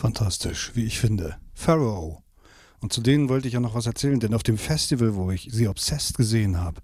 fantastisch, wie ich finde. Pharaoh. Und zu denen wollte ich ja noch was erzählen, denn auf dem Festival, wo ich sie Obsessed gesehen habe,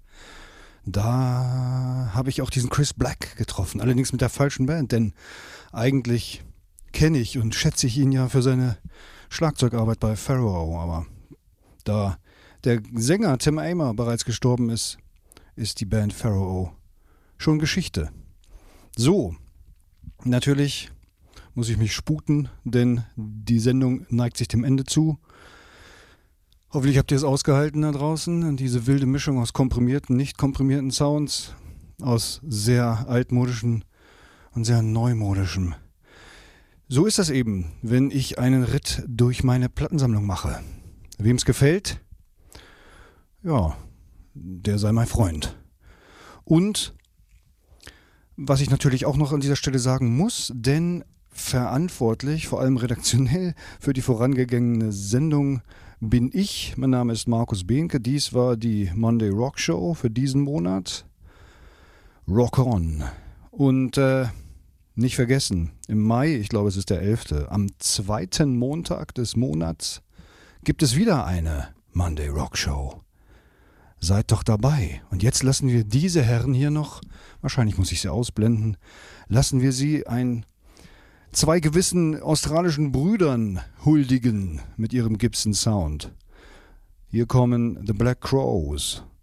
da habe ich auch diesen Chris Black getroffen. Allerdings mit der falschen Band, denn eigentlich kenne ich und schätze ich ihn ja für seine Schlagzeugarbeit bei Pharaoh. Aber da der Sänger Tim Amer bereits gestorben ist, ist die Band Pharaoh schon Geschichte. So, natürlich muss ich mich sputen, denn die Sendung neigt sich dem Ende zu. Hoffentlich habt ihr es ausgehalten da draußen. Diese wilde Mischung aus komprimierten, nicht komprimierten Sounds, aus sehr altmodischen und sehr neumodischem. So ist das eben, wenn ich einen Ritt durch meine Plattensammlung mache. Wem es gefällt, ja, der sei mein Freund. Und was ich natürlich auch noch an dieser Stelle sagen muss, denn verantwortlich, vor allem redaktionell, für die vorangegangene Sendung bin ich. Mein Name ist Markus Behnke. Dies war die Monday Rock Show für diesen Monat. Rock on. Und nicht vergessen, im Mai, ich glaube es ist der 11., am zweiten Montag des Monats gibt es wieder eine Monday Rock Show. Seid doch dabei. Und jetzt lassen wir diese Herren hier noch, wahrscheinlich muss ich sie ausblenden, lassen wir sie zwei gewissen australischen Brüdern huldigen mit ihrem Gibson Sound. Hier kommen The Black Crowes.